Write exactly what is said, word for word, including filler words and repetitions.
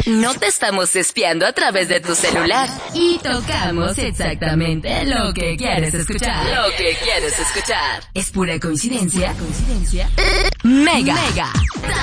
no te estamos espiando a través de tu celular. Y tocamos exactamente lo que quieres escuchar. Lo que quieres escuchar. ¿Es pura coincidencia? ¿Coincidencia? Mega. Mega.